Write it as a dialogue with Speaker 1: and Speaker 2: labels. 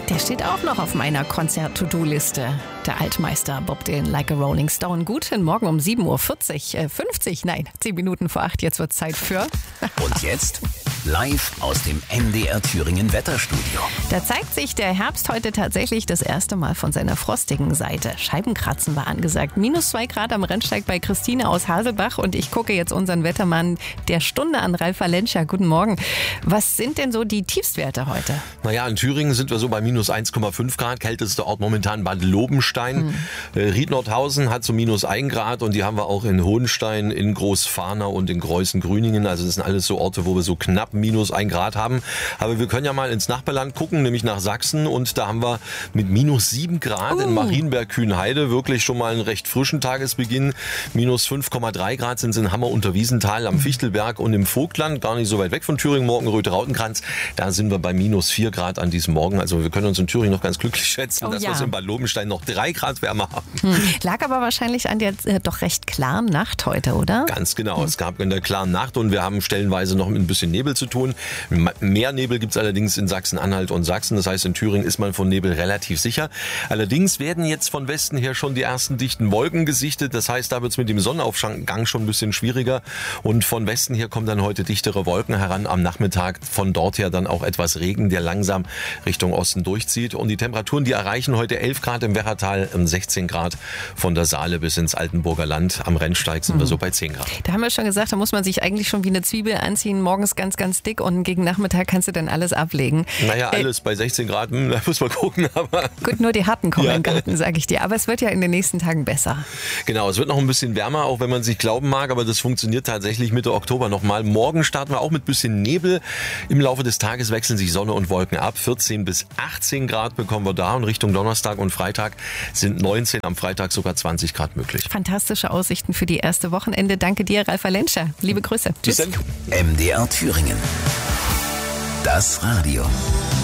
Speaker 1: Der steht auch noch auf meiner Konzert-To-Do-Liste. Der Altmeister Bob Dylan, Like a Rolling Stone. Guten Morgen um 7.40 Uhr. 10 Minuten vor 8. Jetzt wird Zeit für...
Speaker 2: Und jetzt live aus dem MDR Thüringen Wetterstudio.
Speaker 1: Da zeigt sich der Herbst heute tatsächlich das erste Mal von seiner frostigen Seite. Scheibenkratzen war angesagt. -2 Grad am Rennsteig bei Christine aus Haselbach. Und ich gucke jetzt unseren Wettermann der Stunde an, Ralf Valenscha. Guten Morgen. Was sind denn so die Tiefstwerte heute?
Speaker 3: Naja, in Thüringen sind wir so bei -1,5 Grad. Kältester Ort momentan Bad Lobenstein. Ried-Nordhausen hat so -1 Grad. Und die haben wir auch in Hohenstein, in Großfahrnau und in Greußen-Grüningen. Also das sind alles so Orte, wo wir so knapp -1 Grad haben. Aber wir können ja mal ins Nachbarland gucken, nämlich nach Sachsen. Und da haben wir mit -7 Grad in Marienberg-Kühnheide wirklich schon mal einen recht frischen Tagesbeginn. -5,3 Grad sind es in Hammer-Unterwiesenthal am Fichtelberg und im Vogtland. Gar nicht so weit weg von Thüringen, Morgenröth-Rautenkranz. Da sind wir bei -4 Grad an diesem Morgen. Also wir können uns in Thüringen noch ganz glücklich schätzen, dass wir es in Bad Lobenstein noch 3 Grad wärmer haben.
Speaker 1: Lag aber wahrscheinlich an der doch recht klaren Nacht heute, oder?
Speaker 3: Ganz genau. Es gab in der klaren Nacht und wir haben stellenweise noch mit ein bisschen Nebel zu tun. Mehr Nebel gibt es allerdings in Sachsen-Anhalt und Sachsen. Das heißt, in Thüringen ist man von Nebel relativ sicher. Allerdings werden jetzt von Westen her schon die ersten dichten Wolken gesichtet. Das heißt, da wird es mit dem Sonnenaufgang schon ein bisschen schwieriger. Und von Westen her kommen dann heute dichtere Wolken heran. Am Nachmittag von dort her dann auch etwas Regen, der langsam Richtung Osten durchzieht. Und die Temperaturen, die erreichen heute 11 Grad im Werratal, 16 Grad von der Saale bis ins Altenburger Land. Am Rennsteig sind wir so bei 10 Grad.
Speaker 1: Da haben wir schon gesagt, da muss man sich eigentlich schon wie eine Zwiebel anziehen. Morgens ganz, ganz dick und gegen Nachmittag kannst du dann alles ablegen.
Speaker 3: Naja, alles bei 16 Grad, da muss man gucken. Aber
Speaker 1: gut, nur die Harten kommen im Garten, sage ich dir. Aber es wird ja in den nächsten Tagen besser.
Speaker 3: Genau, es wird noch ein bisschen wärmer, auch wenn man es nicht glauben mag. Aber das funktioniert tatsächlich Mitte Oktober nochmal. Morgen starten wir auch mit bisschen Nebel. Im Laufe des Tages wechseln sich Sonne und Wolken ab. 14 bis 18 Grad bekommen wir da. Und Richtung Donnerstag und Freitag sind 19, am Freitag sogar 20 Grad möglich.
Speaker 1: Fantastische Aussichten für die erste Wochenende. Danke dir, Ralf Valenscha. Liebe Grüße.
Speaker 3: Tschüss.
Speaker 2: MDR Thüringen. Das Radio.